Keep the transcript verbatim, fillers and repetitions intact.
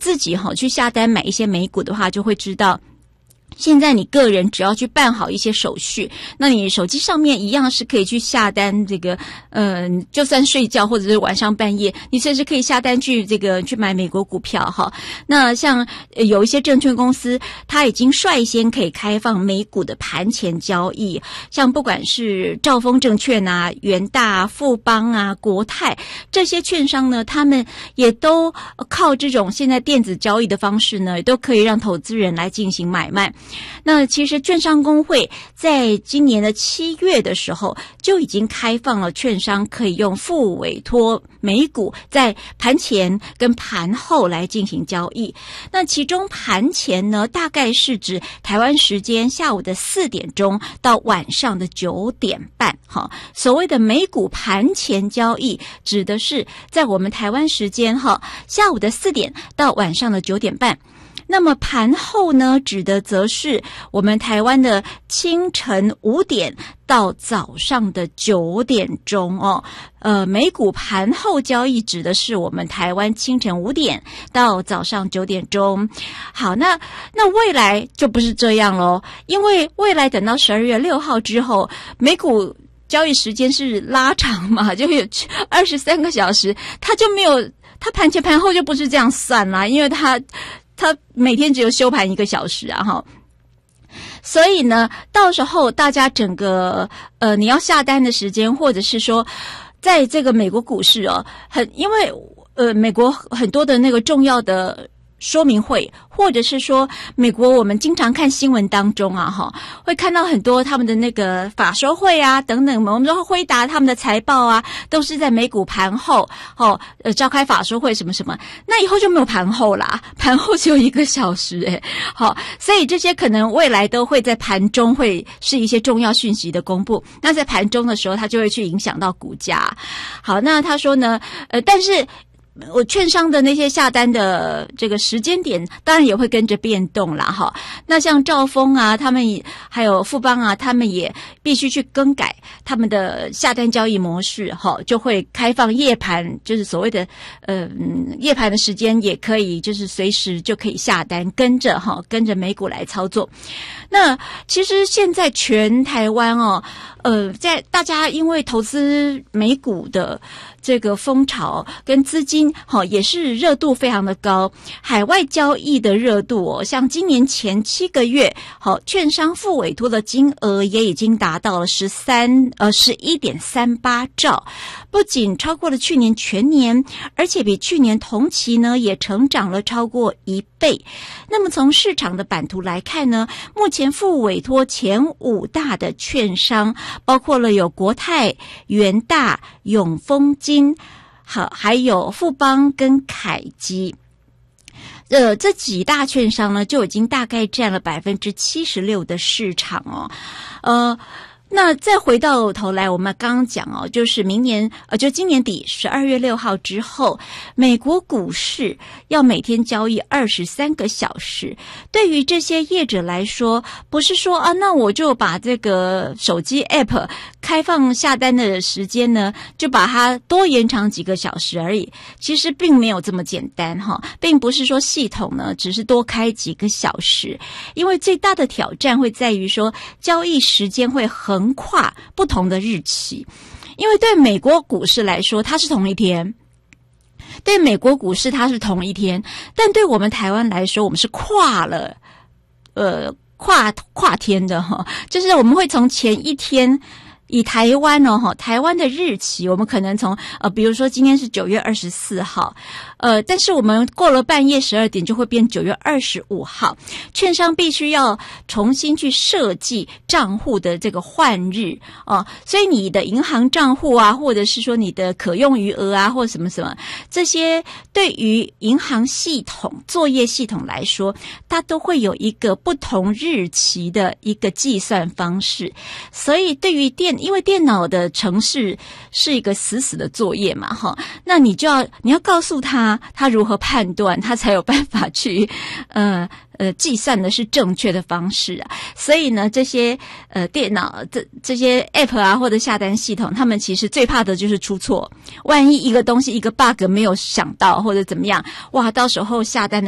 自己哈去下单买一些美股的话，就会知道。现在你个人只要去办好一些手续，那你手机上面一样是可以去下单这个，嗯、呃，就算睡觉或者是晚上半夜，你甚至可以下单去这个去买美国股票哈。那像有一些证券公司，它已经率先可以开放美股的盘前交易，像不管是兆丰证券啊、元大啊、富邦啊、国泰这些券商呢，他们也都靠这种现在电子交易的方式呢，也都可以让投资人来进行买卖。那其实券商公会在今年的七月的时候就已经开放了券商可以用附委托美股在盘前跟盘后来进行交易。那其中盘前呢，大概是指台湾时间下午的四点钟到晚上的九点半。哈，所谓的美股盘前交易，指的是在我们台湾时间哈下午的四点到晚上的九点半。那么盘后呢，指的则是我们台湾的清晨五点到早上的九点钟哦。呃，美股盘后交易指的是我们台湾清晨五点到早上九点钟。好，那那未来就不是这样咯，因为未来等到十二月六号之后，美股交易时间是拉长嘛，就有二十三个小时，它就没有，它盘前盘后就不是这样算啦，因为它它每天只有休盘一个小时啊，哈，所以呢，到时候大家整个呃，你要下单的时间，或者是说，在这个美国股市哦，很因为呃，美国很多的那个重要的说明会，或者是说美国我们经常看新闻当中啊哈，会看到很多他们的那个法说会啊等等，我们说辉达他们的财报啊，都是在美股盘后哦呃召开法说会什么什么，那以后就没有盘后啦，盘后只有一个小时诶，好，所以这些可能未来都会在盘中会是一些重要讯息的公布，那在盘中的时候它就会去影响到股价。好，那他说呢呃但是我券商的那些下单的这个时间点当然也会跟着变动啦哈。那像兆丰啊他们也还有富邦啊，他们也必须去更改他们的下单交易模式哈，就会开放夜盘，就是所谓的呃夜盘的时间也可以就是随时就可以下单，跟着哈跟着美股来操作。那其实现在全台湾哦呃在大家因为投资美股的这个风潮跟资金好、哦、也是热度非常的高，海外交易的热度哦，像今年前七个月好、哦、券商附委托的金额也已经达到了十三呃十一点三八兆，不仅超过了去年全年，而且比去年同期呢也成长了超过一倍。那么从市场的版图来看呢，目前附委托前五大的券商包括了有国泰、元大、永丰金，好，还有富邦跟凯基。呃，这几大券商呢，就已经大概占了百分之七十六的市场哦。呃，那再回到头来，我们刚刚讲哦，就是明年呃，就今年底十二月六号之后，美国股市要每天交易二十三个小时。对于这些业者来说，不是说啊，那我就把这个手机 app 开放下单的时间呢，就把它多延长几个小时而已。其实并没有这么简单哈，并不是说系统呢只是多开几个小时，因为最大的挑战会在于说交易时间会横跨不同的日期。因为对美国股市来说它是同一天，对美国股市它是同一天，但对我们台湾来说，我们是跨了呃跨跨天的哈，就是我们会从前一天。以台湾哦哈，台湾的日期，我们可能从呃，比如说今天是九月二十四号，呃，但是我们过了半夜十二点就会变九月二十五号，券商必须要重新去设计账户的这个换日哦，所以你的银行账户啊，或者是说你的可用余额啊，或什么什么，这些对于银行系统、作业系统来说，它都会有一个不同日期的一个计算方式，所以对于电因为电脑的程式是一个死死的作业嘛，哈，那你就要你要告诉他，他如何判断，他才有办法去，呃呃，计算的是正确的方式啊。所以呢，这些呃电脑这这些 app 啊或者下单系统，他们其实最怕的就是出错。万一一个东西一个 bug 没有想到或者怎么样，哇，到时候下单的